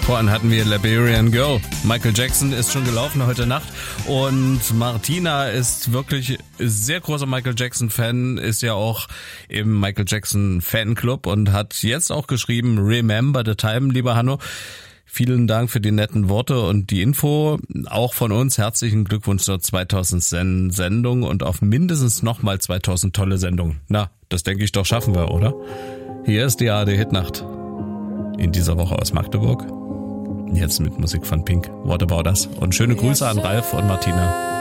Vorhin hatten wir Liberian Girl. Michael Jackson ist schon gelaufen heute Nacht und Martina ist wirklich sehr großer Michael Jackson-Fan, ist ja auch im Michael Jackson Fanclub und hat jetzt auch geschrieben, Remember the Time, lieber Hanno. Vielen Dank für die netten Worte und die Info. Auch von uns herzlichen Glückwunsch zur 2000. Sendung und auf mindestens nochmal 2000 tolle Sendungen. Na, das denke ich doch schaffen wir, oder? Hier ist die ARD-Hitnacht. In dieser Woche aus Magdeburg. Jetzt mit Musik von Pink. What About Us? Und schöne Grüße an Ralf und Martina.